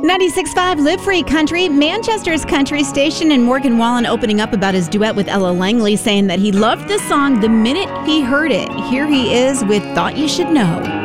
96.5 Live Free Country, Manchester's country station, and Morgan Wallen opening up about his duet with Ella Langley, saying that he loved this song the minute he heard it. Here he is with Thought You Should Know.